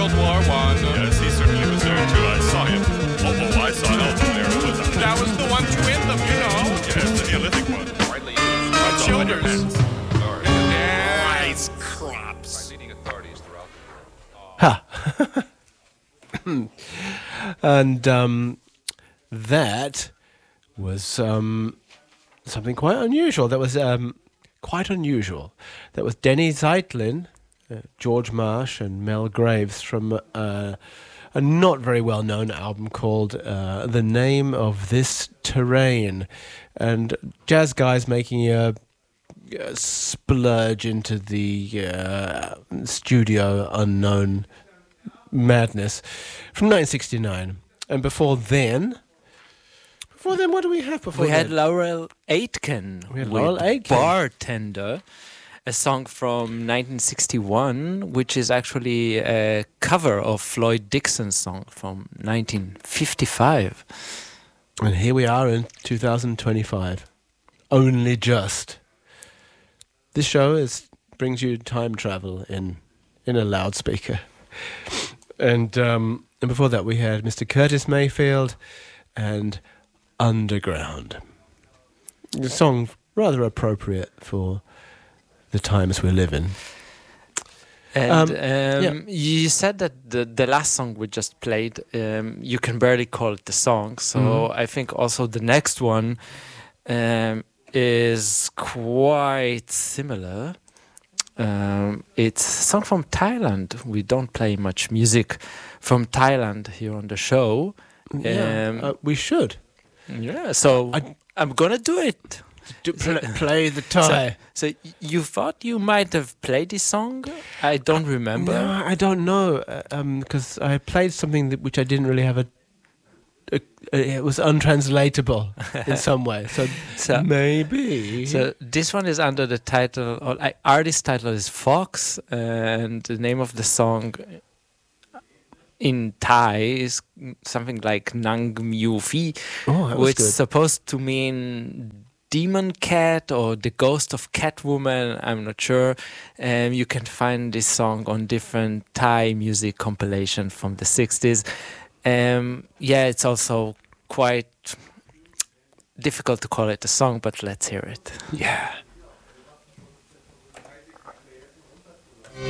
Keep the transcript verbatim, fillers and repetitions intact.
World War One. Yes, he certainly was there too. I saw him. Oh, oh I saw Elton there. Who was that? That was the one to win them, you know. Yes, the Neolithic one. Widely used Runs off on your Shoulders. pants. authorities. Yeah. Rice crops. By leading authorities throughout the world. Ha! And um, that was um, something quite unusual. That was um, quite unusual. That was Denny Zeitlin, uh, George Marsh, and Mel Graves from uh, a not very well-known album called uh, The Name of This Terrain. And jazz guys making a, a splurge into the uh, studio unknown madness from nineteen sixty-nine. And before then, before then, what do we have before We had then? Laurel Aitken We had with Laurel Aitken. Bartender, a song from nineteen sixty-one, which is actually a cover of Floyd Dixon's song from nineteen fifty-five. And here we are in two thousand twenty-five. Only just. This show is brings you time travel in in a loudspeaker. And um, and before that we had Mister Curtis Mayfield and Underground. A song rather appropriate for the times we live in. And Um, um, yeah. you said that the, the last song we just played, um, you can barely call it the song. So Mhm. I think also the next one um, is quite similar. Um, it's a song from Thailand. We don't play much music from Thailand here on the show. Yeah, Um, uh, we should. Yeah, so I- I'm gonna do it. Do, pl- play the Thai. So y- you thought you might have played this song? I don't remember. No, I don't know, because I played something that, which I didn't really have a. a, a it was untranslatable in some way, so, So- maybe. So this one is under the title, or like, artist title is Fox, and the name of the song in Thai is something like Nang Myu Phi, Oh, that was which is good. supposed to mean demon cat or the ghost of Catwoman. I'm not sure. Um, you can find this song on different Thai music compilation from the sixties. Um, yeah, it's also quite difficult to call it a song, but let's hear it. Yeah.